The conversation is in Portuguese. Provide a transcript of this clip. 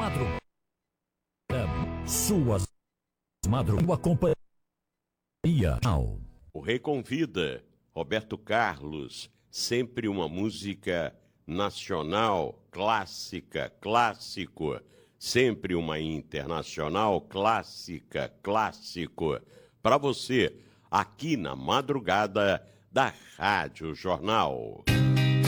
madrugada. Suas madrugadas companhia. O Rei convida Roberto Carlos, sempre uma música nacional, clássica, clássico, sempre uma internacional, clássica, clássico, para você, aqui na madrugada da Rádio Jornal.